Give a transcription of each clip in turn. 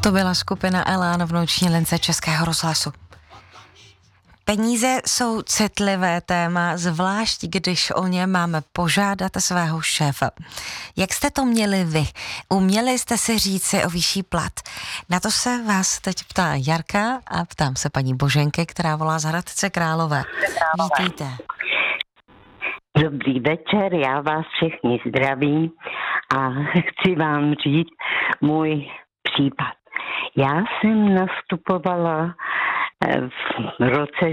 To byla skupina Elán v noční lince Českého rozhlasu. Peníze jsou citlivé téma, zvlášť když o ně máme požádat svého šéfa. Jak jste to měli vy? Uměli jste si říci o vyšší plat? Na to se vás teď ptá Jarka a ptám se paní Boženky, která volá z Hradce Králové. Vítejte. Dobrý večer, já vás všechny zdravím a chci vám říct můj případ. Já jsem nastupovala v roce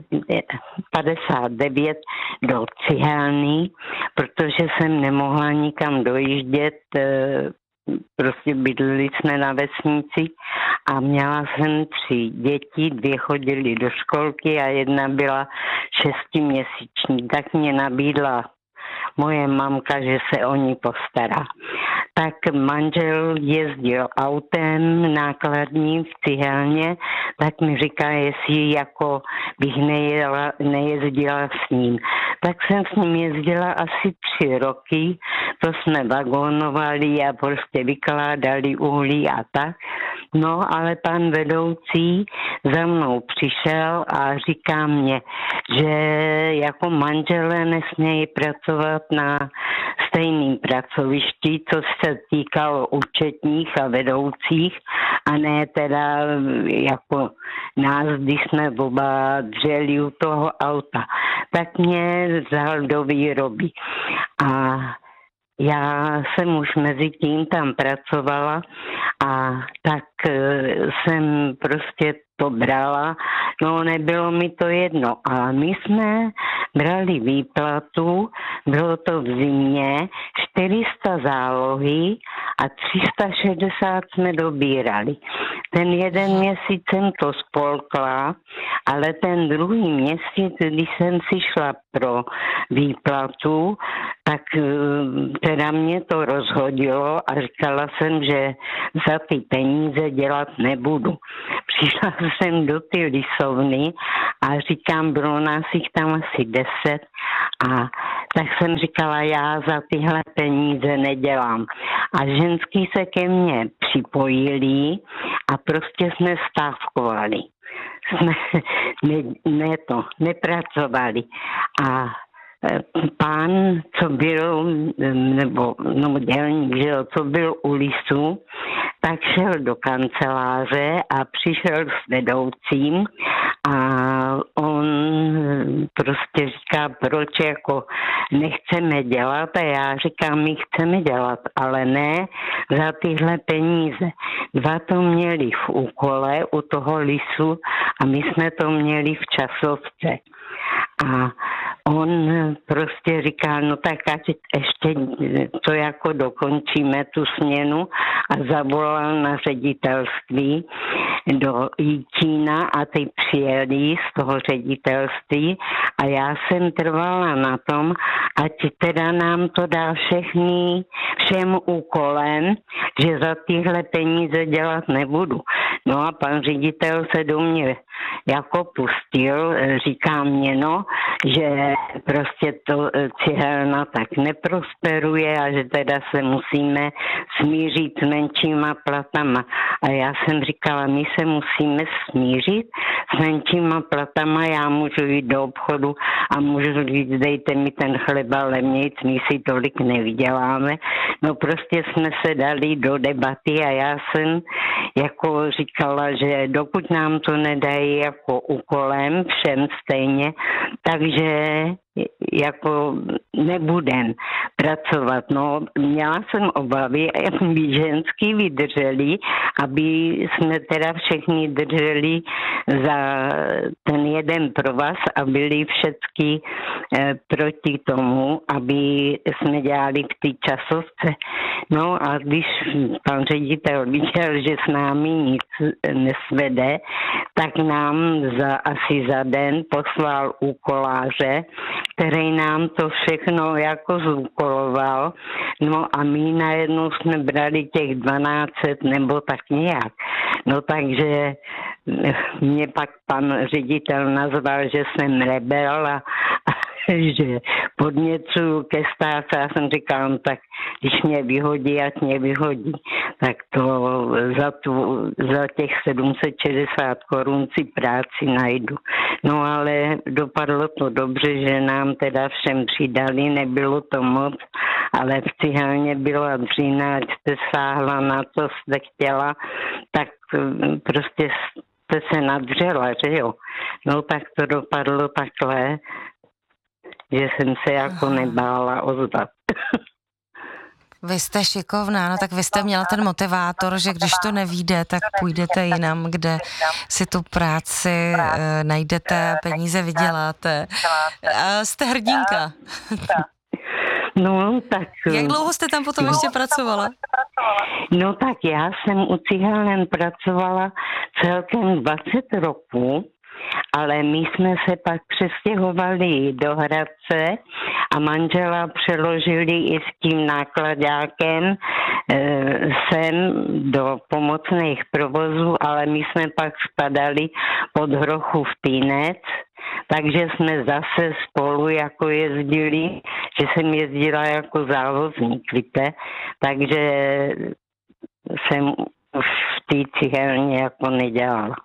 59 do cihelny, protože jsem nemohla nikam dojíždět, prostě bydleli jsme na vesnici a měla jsem 3 děti, 2 chodily do školky a jedna byla 6měsíční. Tak mě nabídla moje mamka, že se o ní postará. Tak manžel jezdil autem nákladním v cihelně, tak mi říká, jestli jako bych nejezdila s ním. Tak jsem s ním jezdila asi 3 roky, to jsme vagonovali a prostě vykládali uhlí a tak. No, ale pan vedoucí za mnou přišel a říká mě, že jako manželé nesmějí pracovat na stejném pracovišti, co se týkalo účetních a vedoucích, a ne teda jako nás, když jsme oba dřeli u toho auta. Tak mě vzal do výroby. A já jsem už mezi tím tam pracovala a tak jsem prostě to brala, no nebylo mi to jedno, ale my jsme brali výplatu, bylo to v zimě, 400 zálohy a 360 jsme dobírali. Ten jeden měsíc jsem to spolkla, ale ten druhý měsíc, když jsem si šla pro výplatu, tak teda mě to rozhodilo a říkala jsem, že za ty peníze dělat nebudu. Přišla jsem do ty lisovny a říkám, bylo nás jich tam asi 10 a tak jsem říkala, já za tyhle peníze nedělám. A ženský se ke mně připojili a prostě jsme stávkovali. Jsme nepracovali. A pán, co byl, nebo dělník, že jo, co byl u lisu, tak šel do kanceláře a přišel s vedoucím a on prostě říká, proč jako nechceme dělat, a já říkám, my chceme dělat, ale ne za tyhle peníze. 2 to měli v úkole u toho lisu a my jsme to měli v časovce. A on prostě říká, no tak ať ještě to jako dokončíme tu směnu, a zavolal na ředitelství do Jičína a ty přijeli z toho ředitelství a já jsem trvala na tom, ať teda nám to dá všem úkolem, že za tyhle peníze dělat nebudu. No a pan ředitel se do mě jako pustil, říká mě, no, že prostě to cihelna tak neprosperuje a že teda se musíme smířit s menšíma platama. A já jsem říkala, my se musíme smířit s menšíma platama, já můžu jít do obchodu a můžu říct, dejte mi ten chleba levnějc, my si tolik nevyděláme. No prostě jsme se dali do debaty a já jsem jako říkala, že dokud nám to nedají jako úkolem všem stejně, takže jako nebudem pracovat. No, měla jsem obavy, aby ženský vydrželi, aby jsme teda všichni drželi za ten jeden provaz a byli všichni proti tomu, aby jsme dělali v té časovce. No a když pan ředitel viděl, že s námi nic nesvede, tak nám asi za den poslal úkoláře, který nám to všechno jako zúkoloval. No a my najednou jsme brali těch 1200 nebo tak nějak. No takže mě pak pan ředitel nazval, že jsem rebel a že podněcuju ke stáce. Já jsem říkala, no tak když mě vyhodí, ať mě vyhodí. Tak to za těch 760 korun si práci najdu. No ale dopadlo to dobře, že nám teda všem přidali, nebylo to moc, ale v cihelně byla dřina, ať jste sáhla na co jste chtěla, tak prostě jste se nadřela, že jo. No tak to dopadlo takhle, že jsem se jako nebála ozvat. Vy jste šikovná, no tak vy jste měla ten motivátor, že když to nevíde, tak půjdete jinam, kde si tu práci najdete, peníze vyděláte. A jste hrdinka. No, tak... Jak dlouho jste tam potom ještě pracovala? No tak já jsem u cihelnen pracovala celkem 20 roků, ale my jsme se pak přestěhovali do Hradce a manžela přeložili i s tím nákladákem sem do pomocných provozů, ale my jsme pak spadali pod Hrochův Týnec, takže jsme zase spolu jako jezdili, že jsem jezdila jako závozník, víte, takže jsem už v té cihelně jako nedělala.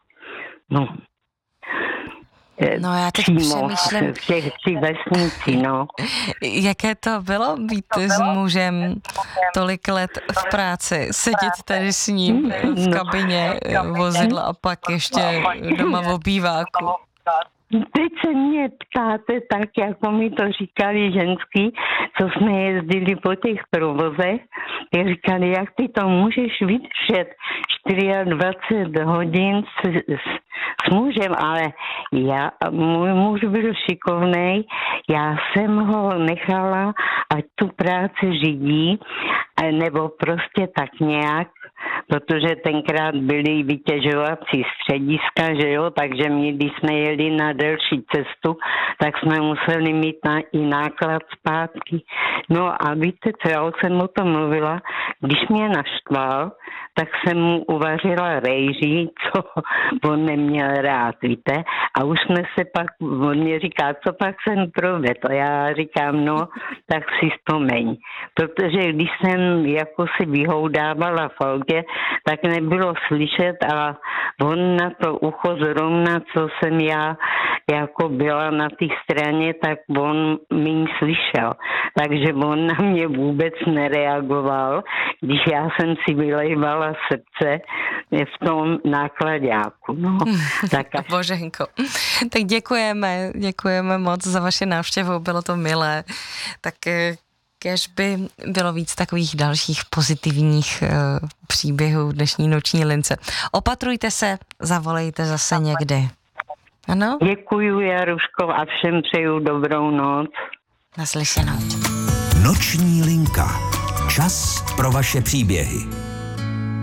No já teď přemýšlím, v těch vesnici, no. Jaké to bylo být s mužem tolik let v práci, sedět tady s ním v kabině vozidla a pak ještě doma v obýváku. Teď se mě ptáte tak, jako mi to říkali ženský, co jsme jezdili po těch provozech. Jak říkali, jak ty to můžeš vydržet 24 hodin s mužem, ale můj muž byl šikovnej, já jsem ho nechala, ať tu práci řídí, nebo prostě tak nějak, protože tenkrát byly vytěžovací střediska, že jo, takže my, když jsme jeli na delší cestu, tak jsme museli mít i náklad zpátky. No a víte co, já jsem o tom mluvila, když mě naštval, tak jsem mu uvařila rejži, co on neměl rád, víte, a už jsme se pak, on mě říká, co pak jsem provedl, a já říkám, no, tak si vzpomeň, protože když jsem jako si vyhoudávala v autě, tak nebylo slyšet a on na to ucho zrovna, co jsem já jako byla na té straně, tak on mi slyšel. Takže on na mě vůbec nereagoval, když já jsem si vylejvala srdce v tom nákladáku. No, tak Boženko, tak děkujeme moc za vaši návštěvu, bylo to milé. Tak kéž by bylo víc takových dalších pozitivních příběhů dnešní noční lince. Opatrujte se, zavolejte zase někdy. Ano? Děkuju, Jaruško, a všem přeju dobrou noc. Naslyšenou. Noční linka. Čas pro vaše příběhy.